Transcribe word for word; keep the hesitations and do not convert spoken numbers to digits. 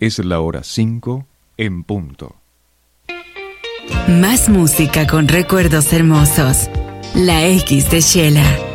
Es la hora cinco en punto. Más música con recuerdos hermosos. La X de Xela.